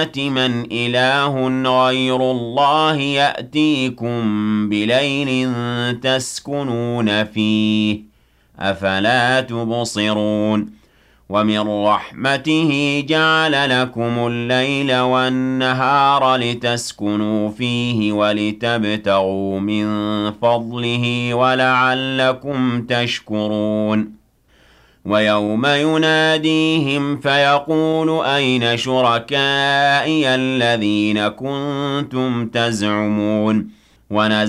من إله غير الله يأتيكم بليل تسكنون فيه أفلا تبصرون ومن رحمته جعل لكم الليل والنهار لتسكنوا فيه ولتبتغوا من فضله ولعلكم تشكرون ويوم يناديهم فيقول أين شركائي الذين كنتم تزعمون ونزل